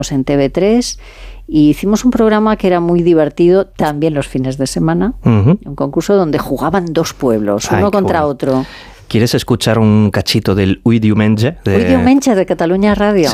en TV3 y hicimos un programa que era muy divertido también los fines de semana, un concurso donde jugaban dos pueblos, uno contra otro. ¿Quieres escuchar un cachito del Ui Diumenge? Ui Diumenge de Catalunya Radio.